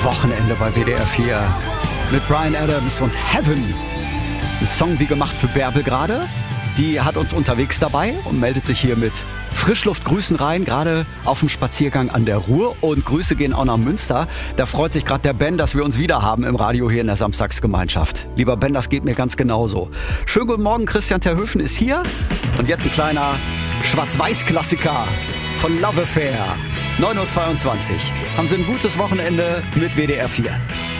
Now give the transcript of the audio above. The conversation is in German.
Wochenende bei WDR 4 mit Bryan Adams und Heaven. Ein Song wie gemacht für Bärbel gerade. Die hat uns unterwegs dabei und meldet sich hier mit Frischluftgrüßen rein, gerade auf dem Spaziergang an der Ruhr. Und Grüße gehen auch nach Münster. Da freut sich gerade der Ben, dass wir uns wieder haben im Radio hier in der Samstagsgemeinschaft. Lieber Ben, das geht mir ganz genauso. Schönen guten Morgen, Christian Terhöfen ist hier. Und jetzt ein kleiner Schwarz-Weiß-Klassiker von Love Affair. 9:22 Uhr. Haben Sie ein gutes Wochenende mit WDR 4.